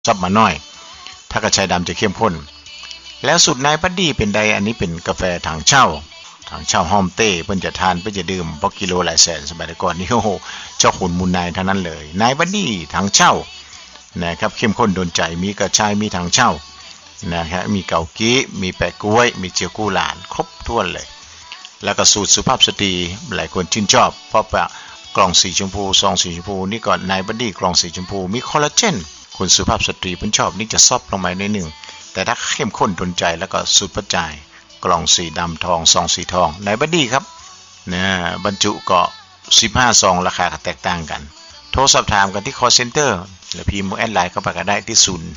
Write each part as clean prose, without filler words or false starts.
ซับมาหน่อยถ้ากระชายดำจะเข้มข้นแล้วสูตรนายบัดดี้เป็นใดอันนี้เป็นกาแฟถังเช่าห้อมเต้เพิ่นจะทานเพิ่นจะดื่มเพราะกิโลหลายแสนสมัยก่อนนี่โอ้โหเจ้าขุนมูลนายทั้งนั้นเลยนายบัดดี้ถังเช่านะครับเข้มข้นโดนใจมีกระชายมีถังเช่านะครับมีเกากี้มีแปะกล้วยมีเจียวกู้หลานครบถ้วนเลยแล้วก็สูตรสุภาพสตรีหลายคนชื่นชอบเพราะกล่องสีชมพูซองสีชมพูนี่ก่อนนายบัดดี้กล่องสีชมพูมีคอลลาเจนคนสุภาพสตรีเพิ่นชอบนี่จะซอฟลงมาหน่อยนึงแต่ถ้าเข้มข้นโดนใจแล้วก็สูตรประจายกล่องสีดำทองซองสีทองนายบัดดี้ครับบรรจุก็15ซองราคาแตกต่างกันโทรสอบถามกันที่ call center หรือพิมพ์แอดไลน์เข้าไปก็ได้ที่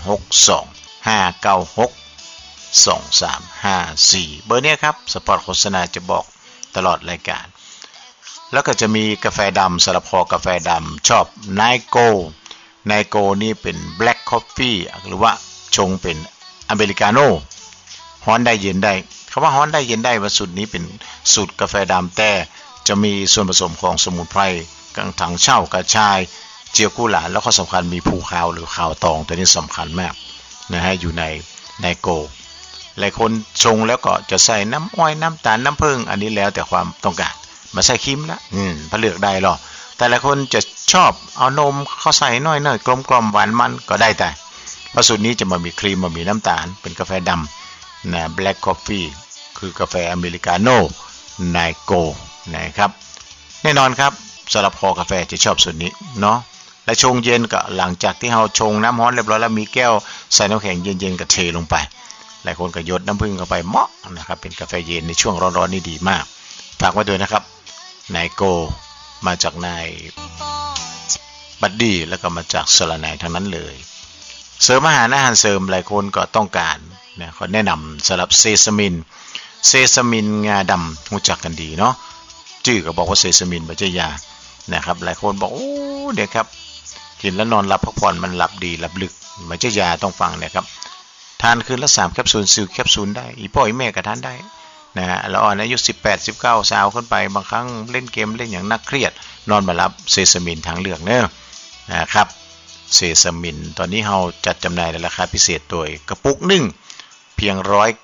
0625962354เบอร์นี้ครับสปอตโฆษณาจะบอกตลอดรายการแล้วก็จะมีกาแฟดำสำหรับคอกาแฟดำชอบไนโกนี่เป็น black coffee หรือว่าชงเป็นอเมริกาโน่ฮ้อนได้เย็นได้คำว่าฮ้อนได้เย็นได้ว่าสูตรนี้เป็นสูตรกาแฟดำแต่จะมีส่วนผสมของสมุนไพรกังถังเช่ากระชายเจียวกู้หลานแล้วก็สำคัญมีภูขาวหรือขาวตองตัวนี้สำคัญมากนะฮะอยู่ในไนโกหลายคนชงแล้วก็จะใส่น้ำอ้อยน้ำตาลน้ำผึ้งอันนี้แล้วแต่ความต้องการมาใส่ครีมละพอเลือกได้หรอแต่หลายคนจะชอบเอานมเข้าใส่น้อยๆกลมๆหวานมันก็ได้แต่เพราะสูตรนี้จะมามีครีมมามีน้ำตาลเป็นกาแฟดำนะ black coffee คือกาแฟอเมริกาโน่ไนโกนะครับแน่นอนครับสำหรับคอกาแฟจะชอบสูตรนี้เนาะและชงเย็นก็หลังจากที่เราชงน้ำร้อนเรียบร้อยแล้วมีแก้วใส่น้ำแข็งเย็นๆก็เทลงไปหลายคนก็หยดน้ำผึ้งเข้าไปเหมาะนะครับเป็นกาแฟเย็นในช่วงร้อนๆนี่ดีมากฝากไว้ด้วยนะครับไนโกมาจากนายบัดดี้แล้วก็มาจากสละนายทั้งนั้นเลยเสริมอาหารเสริมหลายคนก็ต้องการนะเขาแนะนำสำหรับเซซามินงาดำรู้จักกันดีเนาะชื่อก็บอกว่าเซซามินบัจยานะครับหลายคนบอกโอ้เดี๋ยวครับกินแล้วนอนหลับพักผ่อนมันหลับดีหลับลึกบัจยาต้องฟังนะครับทานคืนละ3แคปซูล10แคปซูลได้อีพ่ออีแม่ก็ทานได้นะฮะแล้วอ่อนอายุ18 19สาวขึ้นไปบางครั้งเล่นเกมเล่นอย่างนักเครียดนอนมารับเซซามินทางเลือกเนอะนะครับเซซามินตอนนี้เราจัดจำหน่ายในราคาพิเศษโดยกระปุกนึงเพียง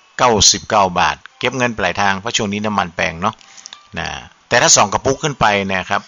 199 บาทเก็บเงินปลายทางเพราะช่วงนี้น้ำมันแพงเนาะนะแต่ถ้า2กระปุกขึ้นไปนะครับ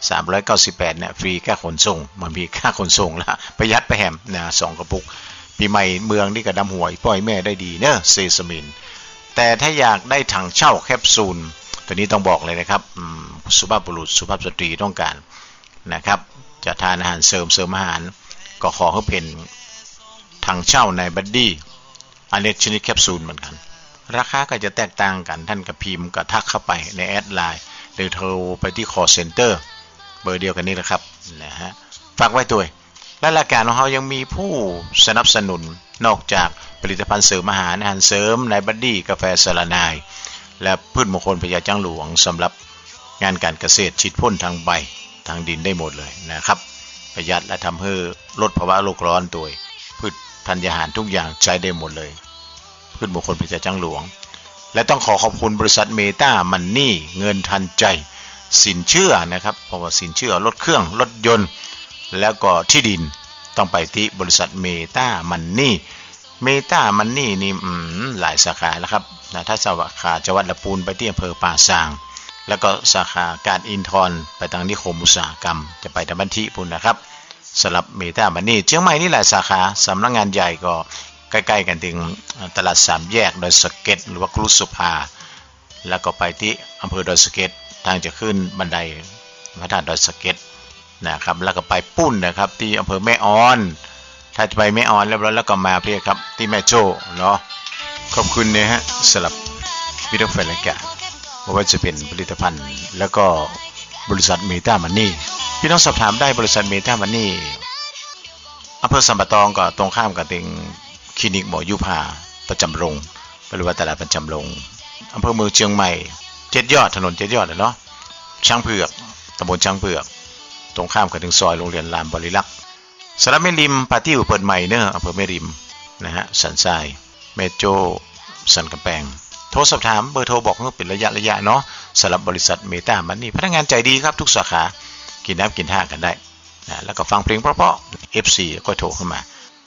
398เนี่ยฟรีค่าขนส่งมันมีค่าขนส่งละประหยัดไปแหมนะ2กระปุกปีใหม่เมืองนี่ก็ดำหัวอีป้อยแม่ได้ดีเนอะเซซามินแต่ถ้าอยากได้ถังเช่าแคปซูลตัวนี้ต้องบอกเลยนะครับสุภาพบุรุษสุภาพสตรีต้องการนะครับจะทานอาหารเสริมอาหารก็ขอให้เป็นถังเช่าในบัดดี้อันนี้ชนิดแคปซูลเหมือนกันราคาก็จะแตกต่างกันท่านกับพิมพ์ก็ทักเข้าไปในแอดไลน์หรือโทรไปที่ call center เบอร์เดียวกันนี่แหละครับนะฮะฝากไว้ด้วยและรายการของเรายังมีผู้สนับสนุนนอกจากผลิตภัณฑ์เสริมอาหารเสริมในบัดดี้กาแฟสละนายและพืชมงคลพญาจ้างหลวงสำหรับงานการเกษตรฉีดพ่นทางใบทางดินได้หมดเลยนะครับประหยัดและทำให้ลดภาวะโลกร้อนโดยพืชธัญญาหารทุกอย่างใช้ได้หมดเลยพืชมงคลพญาจ้างหลวงและต้องขอบคุณบริษัทเมตามันนี่เงินทันใจสินเชื่อนะครับเพราะว่าสินเชื่อรถเครื่องรถยนต์แล้วก็ที่ดินต้องไปที่บริษัทเมตามันนี่นี่หลายสาขาแล้วครับนะถ้าสาขาจังหวัดลำพูนไปที่อำเภอป่าซางแล้วก็สาขาการอินทรไปทางนิคมอุตสาหกรรมจะไปทางบันทิพุ่นนะครับสำหรับเมตามันนี่เชียงใหม่นี่หลายสาขาสำนักงานใหญ่ก็ใกล้ๆกันถึงตลาดสามแยกดอยสะเก็ดหรือว่าครุสุภาแล้วก็ไปที่อำเภอดอยสะเก็ดทางจะขึ้นบันไดพระธาตุดอยสะเก็ดนะครับแล้วก็ไปปุ้นนะครับที่อำเภอแม่ออนถ้าจะไปแม่ออนแล้วก็มาเพียครับที่แม่โจ้เนาะขอบคุณนะฮะสำหรับวิดีโอแฟนรายการว่าจะเป็นผลิตภัณฑ์แล้วก็บริษัทเมตามันนี่พี่น้องสอบถามได้บริษัทเมตามันนี่อำเภอสัมปะตองก็ตรงข้ามกับติงคลินิกหมอยุพาประจำโรงหรือว่าตลาดประจำโรงอำเภอเมืองเชียงใหม่7 ยอดถนน7 ยอดเนาะช้างเผือกตำบลช้างเผือกตรงข้ามกับถึงซอยโรงเรียนลานบริลักษ์สระแม่ริมปาติ้วเปิดใหม่เนอะอำเภอแม่ริมนะฮะสันทรายแม่โจ้สันกำแพงโทรสอบถามเบอร์โทรบอกเป็นระยะเนาะสำหรับบริษัทเมตามันนี่พนักงานใจดีครับทุกสาขากินน้ำกินท่ากันได้นะแล้วก็ฟังเพลงเพราะๆ FC ก็โทรเข้ามา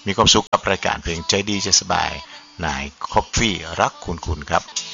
มีความสุขกับรายการเพลงใจดีใจสบายนายคอฟฟี่รักคุณครับ